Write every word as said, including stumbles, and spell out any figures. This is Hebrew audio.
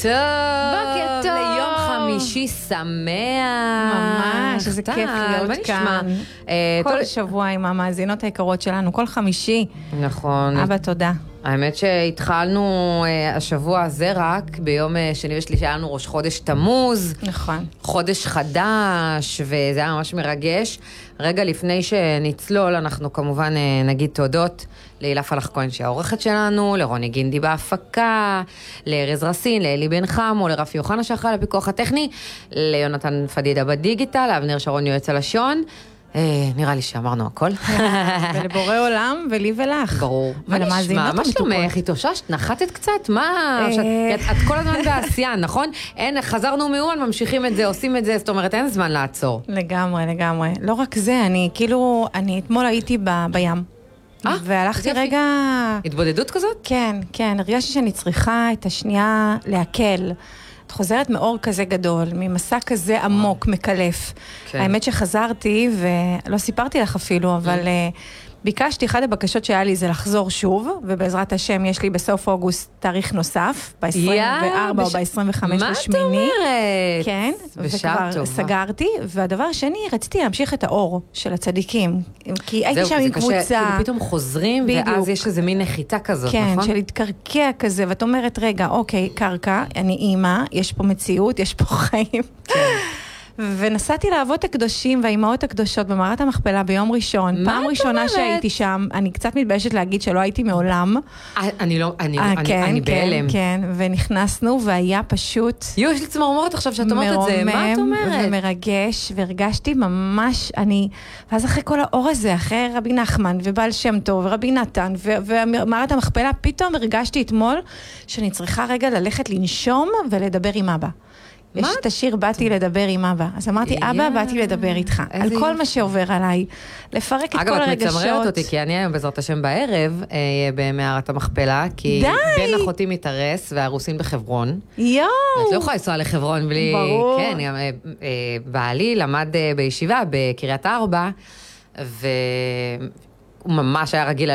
טוב. בוקר טוב. ליום חמישי שמח. ממש, איזה כיף להיות כאן. כל שבוע עם המאזינות היקרות שלנו, כל חמישי. נכון. אבא, תודה. האמת שהתחלנו השבוע הזה רק, ביום שני ושלישי היה לנו ראש חודש תמוז. נכון. חודש חדש, וזה היה ממש מרגש. רגע לפני שנצלול, אנחנו כמובן נגיד תודות להילה פלח כהן שהיא העורכת שלנו, לרוני גינדי בהפקה, לארז רסין, לאלי בן חמו, לרפי יוחנה שאחראי לפיקוח הטכני, ליונתן פדידה בדיגיטל, לאבנר שרון יועץ הלשון. נראה לי שאמרנו הכל. ולבורא עולם, ולי ולך. ברור. ולמאזינות מה שלומך? התאוששת? נחתת קצת? מה? את כל הזמן בעשייה, נכון? אין, חזרנו מאומן, ממשיכים את זה, עושים את זה, זאת אומרת, אין זמן לעצור. לגמרי, לגמרי. לא רק זה, אני כאילו, אני אתמול הייתי בים. והלכתי רגע... התבודדות כזאת? כן, כן. הרגשתי שאני צריכה את השנייה להקל. את חוזרת מאור כזה גדול, ממסע כזה עמוק, מקלף. האמת שחזרתי, ולא סיפרתי לך אפילו, אבל ביקשתי, אחת הבקשות שהיה לי זה לחזור שוב, ובעזרת השם יש לי בסוף אוגוסט תאריך נוסף, ב-עשרים וארבע או ב-עשרים וחמש לשמיני. מה את אומרת? כן, וכבר סגרתי, והדבר השני, רציתי להמשיך את האור של הצדיקים, כי הייתי שם עם קבוצה. פתאום חוזרים, ואז יש איזה מין נחיתה כזאת, נכון? נכון? כן, של להתקרקע כזה, ואת אומרת, רגע, אוקיי, קרקע, אני אימא, יש פה מציאות, יש פה חיים. כן. ונסעתי לאבות הקדושים והאימהות הקדושות במערת המכפלה ביום ראשון. פעם ראשונה שהייתי שם, אני קצת מתביישת להגיד שלא הייתי מעולם. אני לא, אני, אני בהלם. כן, כן, ונכנסנו והיה פשוט... יו, יש לי צמרמורת עכשיו שאת אומרת את זה, מה את אומרת? מרומם ומרגש, והרגשתי ממש, אני... ואז אחרי כל האור הזה, אחרי רבי נחמן ובעל שם טוב ורבי נתן ומערת המכפלה, פתאום הרגשתי אתמול שאני צריכה רגע ללכת לנשום ולדבר עם אבא. יש את השיר, באתי לדבר עם אבא. אז אמרתי, אבא, באתי לדבר איתך. על כל מה שעובר עליי. לפרק את כל הרגשות. אגב, את מצמררת אותי, כי אני היום בעזרת השם בערב, במערת המכפלה, כי בן אחותי מתארס, והרוסין בחברון. יואו! את לא יכולה לנסוע לחברון בלי... ברור. כן, בעלי למד בישיבה בקריית ארבע, והוא ממש היה רגיל